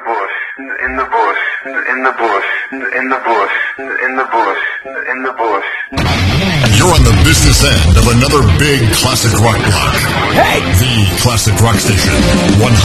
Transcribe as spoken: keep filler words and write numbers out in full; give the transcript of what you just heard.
bush, in the bush, in the bush, in the bush, in the bush, in the bush. You're on the business end of another big classic rock block. Hey! The Classic Rock Station, one